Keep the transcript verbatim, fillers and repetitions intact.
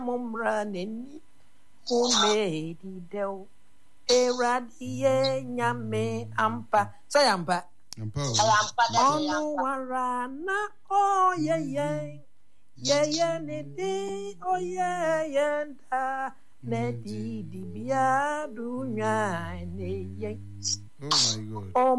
mumra neni ume di del eradie nyame ampa say ampa ampa onu warana oh yeah yeah yeah yeah ne di oh yeah yeah da ne di di bia dunya ne ye oh my god oh